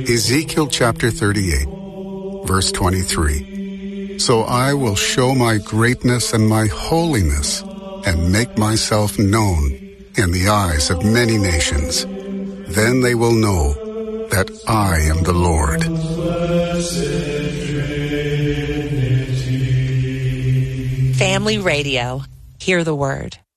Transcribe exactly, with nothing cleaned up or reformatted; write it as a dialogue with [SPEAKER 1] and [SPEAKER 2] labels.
[SPEAKER 1] Ezekiel chapter thirty-eight, verse twenty-three. So I will show my greatness and my holiness and make myself known in the eyes of many nations. Then they will know that I am the Lord.
[SPEAKER 2] Family Radio. Hear the word.